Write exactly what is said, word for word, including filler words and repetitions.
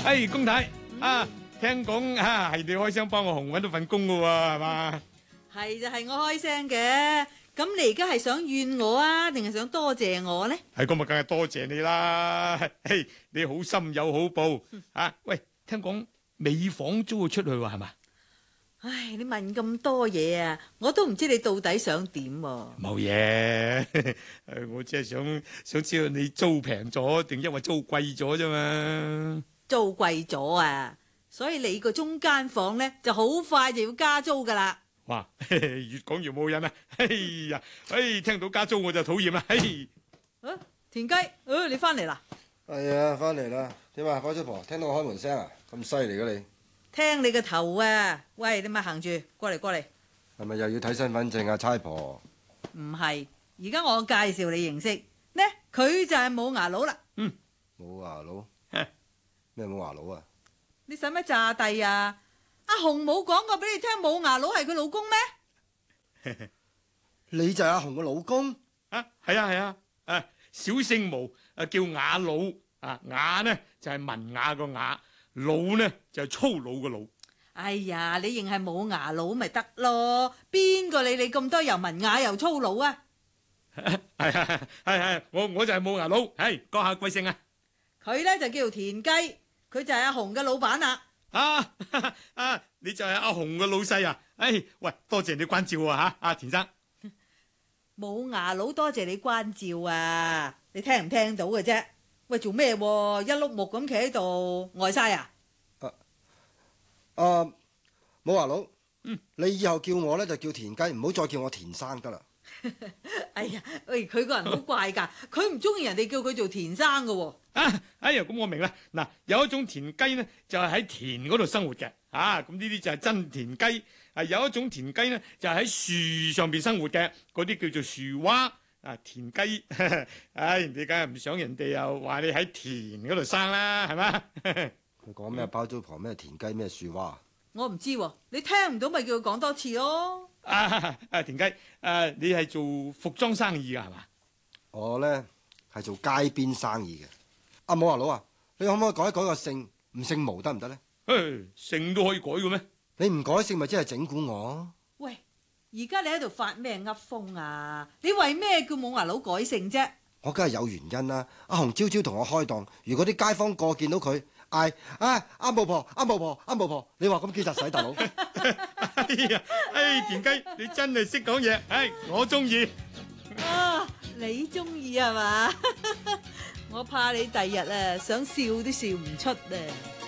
哎，公太啊，聽講啊係你開聲幫我紅搵到份工噶喎，係嘛？ 係就係我開聲嘅，咁你而家係想怨我啊，定係想多謝我呢？ 係咁啊，梗係多謝你啦！嘿，你好心有好報啊！喂，聽講美房租咗出去喎，係嘛？ 唉，你問咁多嘢啊，我都唔知你到底想點喎。 冇嘢，誒，我只係想想知道你租平咗定因為租貴咗啫嘛？ 租貴咗啊，所以你個中間房呢就好快就要加租噶啦。 哇，越講越冇癮啊！哎呀，哎，聽到加租我就討厭啦！嘿， 啊，田雞，啊，你翻嚟啦？ 係啊，翻嚟啦。點啊，火叔婆，聽到我開門聲啊？咁犀利嘅你？ 聽你個頭啊！喂，你咪行住，過嚟過嚟。 係咪又要睇身份證啊，差婆？ 唔係，而家我介紹你認識呢，佢就係冇牙佬啦。 嗯， 冇牙佬？咩冇牙佬啊？ 你使乜詐帝啊？阿紅冇講過俾你聽冇牙佬係佢老公咩？ 你就係阿紅嘅老公？ 啊，係啊係啊，誒，小姓毛，誒叫雅佬，啊雅呢就係文雅個雅，佬呢就係粗魯個佬。 哎呀，你認係冇牙佬咪得咯？邊個理你咁多又文雅又粗魯啊？ 係係係係，我我就係冇牙佬，係閣下貴姓啊？ 佢呢就叫田雞，佢就係阿紅嘅老闆啦。 啊啊，你就係阿紅嘅老細啊？哎，喂，多謝你關照啊吓，阿田生。 冇牙佬多謝你關照啊！你聽唔聽到嘅啫？喂，做咩？一碌木咁企喺度呆晒啊？ 啊，冇牙佬。嗯，你以後叫我咧就叫田雞，唔好再叫我田生得啦。 哎呀，喂，佢個人好怪噶，佢唔中意人哋叫佢做田生噶喎。 啊，哎呀，咁我明啦。嗱，有一種田雞呢，就係喺田嗰度生活嘅，啊，咁呢啲就係真田雞。啊，有一種田雞呢，就係喺樹上邊生活嘅，嗰啲叫做樹蛙。啊，田雞，唉，人哋梗係唔想人哋又話你喺田嗰度生啦，係嘛？ 佢講咩包租婆咩田雞咩樹蛙？ 我唔知喎，你聽唔到咪叫佢講多次咯。 啊啊，田雞，誒、啊，你係做服裝生意噶係嘛？ 我咧係做街邊生意嘅。阿冇牙佬啊，你可唔可以改一改個姓，唔姓毛得唔得咧？ 誒，姓都可以改嘅咩？ 你唔改姓咪即係整蠱我？ 喂，而家你喺度發咩噏風啊？你為咩叫冇牙佬改姓啫？ 我梗係有原因啦。阿紅朝朝同我開檔，如果啲街坊個見到佢嗌啊阿巫婆阿巫婆阿巫婆，你話咁幾實使大佬？ 哎呀，哎田雞，你真係識講嘢，哎，我中意。 啊，你中意係嘛？我怕你第日啊想笑都笑唔出啊！